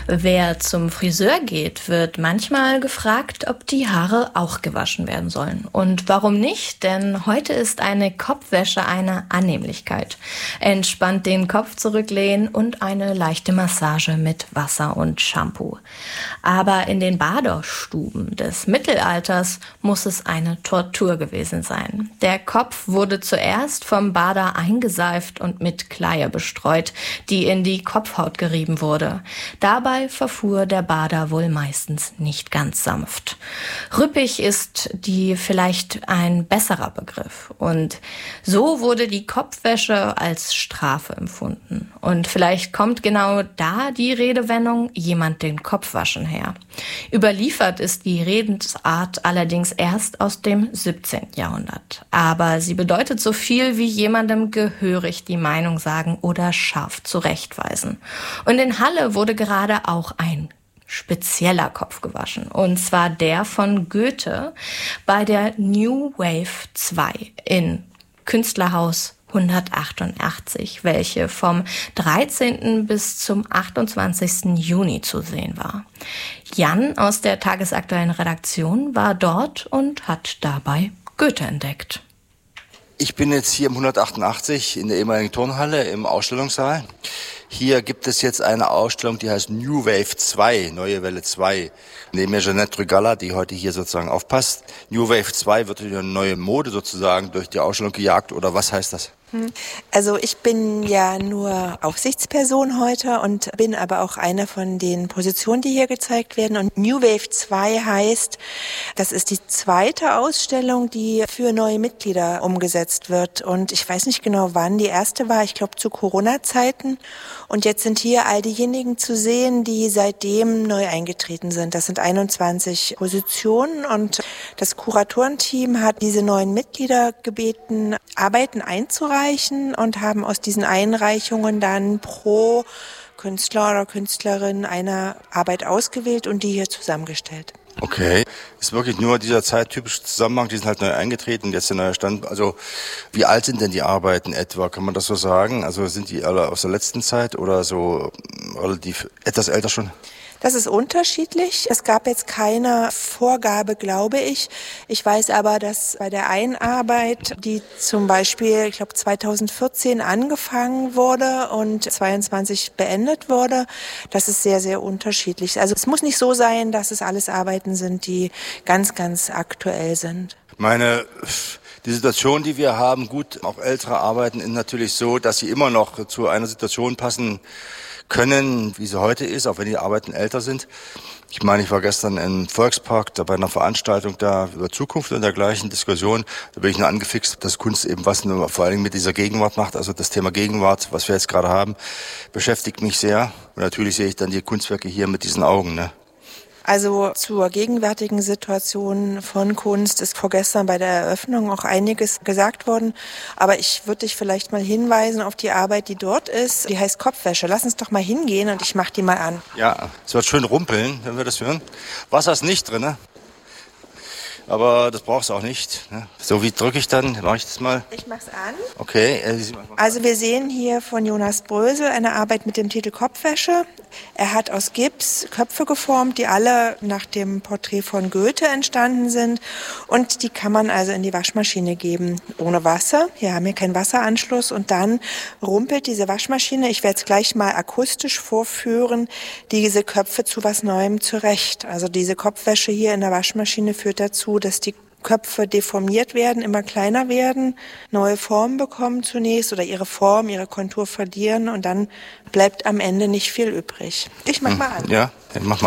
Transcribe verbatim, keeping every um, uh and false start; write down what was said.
Wer zum Friseur geht, wird manchmal gefragt, ob die Haare auch gewaschen werden sollen. Und warum nicht? Denn heute ist eine Kopfwäsche eine Annehmlichkeit. Entspannt den Kopf zurücklehnen und eine leichte Massage mit Wasser und Shampoo. Aber in den Badestuben des Mittelalters muss es eine Tortur gewesen sein. Der Kopf wurde zuerst vom Bader eingeseift und mit Kleie bestreut, die in die Kopfhaut gerieben wurde. Dabei verfuhr der Bader wohl meistens nicht ganz sanft. Rüppig ist die vielleicht ein besserer Begriff. Und so wurde die Kopfwäsche als Strafe empfunden. Und vielleicht kommt genau da die Redewendung jemand den Kopf waschen her. Überliefert ist die Redensart allerdings erst aus dem siebzehnten Jahrhundert. Aber sie bedeutet so viel wie jemandem gehörig die Meinung sagen oder scharf zurechtweisen. Und in Halle wurde gerade auch ein spezieller Kopf gewaschen. Und zwar der von Goethe bei der New Wave zwei in Künstlerhaus hundertachtundachtzig, welche vom dreizehnten bis zum achtundzwanzigsten Juni zu sehen war. Jan aus der tagesaktuellen Redaktion war dort und hat dabei Goethe entdeckt. Ich bin jetzt hier im hundertachtundachtzig in der ehemaligen Turnhalle im Ausstellungssaal. Hier gibt es jetzt eine Ausstellung, die heißt New Wave zwei, Neue Welle zwei. Neben mir Jeanette Trugalla, die heute hier sozusagen aufpasst. New Wave zwei wird durch eine neue Mode sozusagen durch die Ausstellung gejagt, oder was heißt das? Also ich bin ja nur Aufsichtsperson heute und bin aber auch eine von den Positionen, die hier gezeigt werden. Und New Wave zwei heißt, das ist die zweite Ausstellung, die für neue Mitglieder umgesetzt wird. Und ich weiß nicht genau, wann die erste war. Ich glaube zu Corona-Zeiten. Und jetzt sind hier all diejenigen zu sehen, die seitdem neu eingetreten sind. Das sind einundzwanzig Positionen und das Kuratorenteam hat diese neuen Mitglieder gebeten, Arbeiten einzureichen und haben aus diesen Einreichungen dann pro Künstler oder Künstlerin eine Arbeit ausgewählt und die hier zusammengestellt. Okay, ist wirklich nur dieser zeittypische Zusammenhang, die sind halt neu eingetreten, jetzt der neue Stand. Also wie alt sind denn die Arbeiten etwa, kann man das so sagen? Also sind die alle aus der letzten Zeit oder so relativ etwas älter schon? Das ist unterschiedlich. Es gab jetzt keine Vorgabe, glaube ich. Ich weiß aber, dass bei der einen Arbeit, die zum Beispiel, ich glaube zweitausendvierzehn angefangen wurde und zweiundzwanzig beendet wurde, das ist sehr, sehr unterschiedlich. Also es muss nicht so sein, dass es alles Arbeiten sind, die ganz, ganz aktuell sind. Meine... Die Situation, die wir haben, gut, auch ältere Arbeiten, ist natürlich so, dass sie immer noch zu einer Situation passen können, wie sie heute ist, auch wenn die Arbeiten älter sind. Ich meine, ich war gestern im Volkspark da bei einer Veranstaltung da über Zukunft und dergleichen Diskussion. Da bin ich nur angefixt, dass Kunst eben was nur vor allen Dingen mit dieser Gegenwart macht. Also das Thema Gegenwart, was wir jetzt gerade haben, beschäftigt mich sehr. Und natürlich sehe ich dann die Kunstwerke hier mit diesen Augen, ne? Also zur gegenwärtigen Situation von Kunst ist vorgestern bei der Eröffnung auch einiges gesagt worden. Aber ich würde dich vielleicht mal hinweisen auf die Arbeit, die dort ist. Die heißt Kopfwäsche. Lass uns doch mal hingehen und ich mach die mal an. Ja, es wird schön rumpeln, wenn wir das hören. Wasser ist nicht drin, ne? Aber das brauchst du auch nicht. Ne? So, wie drücke ich dann? Mache ich das mal? Ich mach's an. Okay. Also wir sehen hier von Jonas Brösel eine Arbeit mit dem Titel Kopfwäsche. Er hat aus Gips Köpfe geformt, die alle nach dem Porträt von Goethe entstanden sind. Und die kann man also in die Waschmaschine geben, ohne Wasser. Hier haben wir keinen Wasseranschluss. Und dann rumpelt diese Waschmaschine, ich werde es gleich mal akustisch vorführen, diese Köpfe zu was Neuem zurecht. Also diese Kopfwäsche hier in der Waschmaschine führt dazu, dass die Köpfe deformiert werden, immer kleiner werden, neue Formen bekommen zunächst oder ihre Form, ihre Kontur verlieren und dann bleibt am Ende nicht viel übrig. Ich mach mal an. Ja, dann mach mal.